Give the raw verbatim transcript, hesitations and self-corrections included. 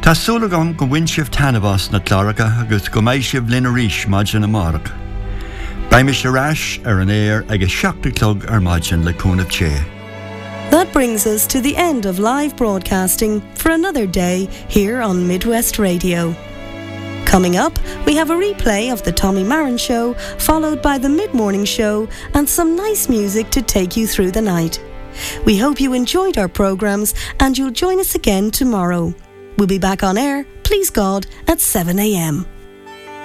Tásúla gom go bhain sibh tanabhas na Claracha agus go mbeidh sibh linn arís maidin na marach. Baim is arás ar an air agus seachta clog ar maidin le cúnamh té. That brings us to the end of live broadcasting for another day here on Midwest Radio. Coming up, we have a replay of the Tommy Marin Show, followed by the mid-morning show and some nice music to take you through the night. We hope you enjoyed our programmes and you'll join us again tomorrow. We'll be back on air, please God, at seven a m.